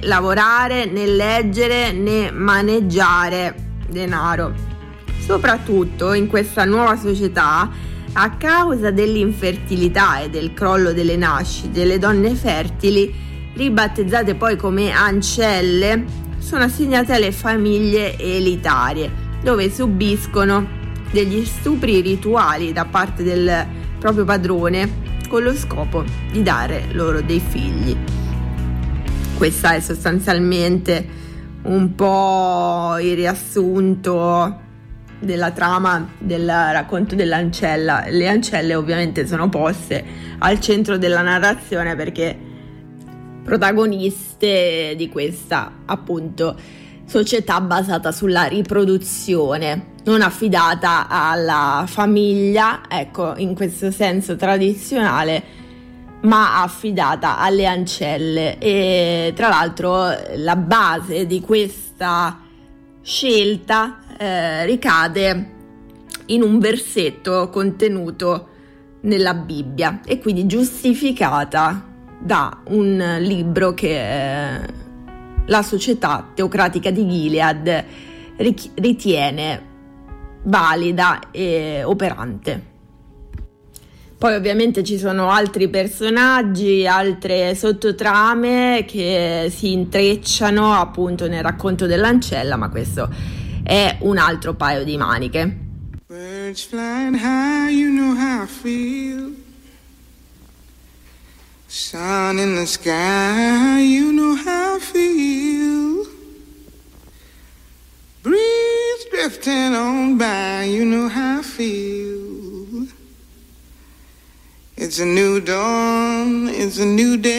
lavorare, né leggere, né maneggiare denaro. Soprattutto in questa nuova società, a causa dell'infertilità e del crollo delle nascite, le donne fertili, ribattezzate poi come ancelle, sono assegnate alle famiglie elitarie, dove subiscono degli stupri rituali da parte del proprio padrone con lo scopo di dare loro dei figli. Questa è sostanzialmente un po' il riassunto della trama del racconto dell'ancella. Le ancelle ovviamente sono poste al centro della narrazione perché protagoniste di questa, appunto, società basata sulla riproduzione, non affidata alla famiglia, ecco, in questo senso tradizionale, ma affidata alle ancelle. E tra l'altro la base di questa scelta ricade in un versetto contenuto nella Bibbia e quindi giustificata da un libro che la società teocratica di Gilead ritiene valida e operante. Poi ovviamente ci sono altri personaggi, altre sottotrame che si intrecciano appunto nel racconto dell'ancella, ma questo è un altro paio di maniche. Birds flying high, you know how I feel. Sun in the sky, you know how I feel. Breeze drifting on by, you know how I feel. It's a new dawn, it's a new day.